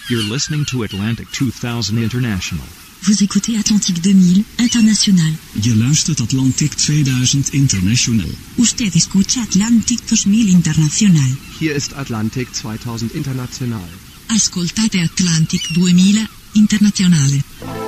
You're listening to Atlantic 2000 International. Vous écoutez Atlantique 2000 International. Je luistert Atlantic 2000 International. Usted escucha Atlantic 2000 International. Hier ist Atlantic 2000 International. Ascoltate Atlantic 2000 Internazionale.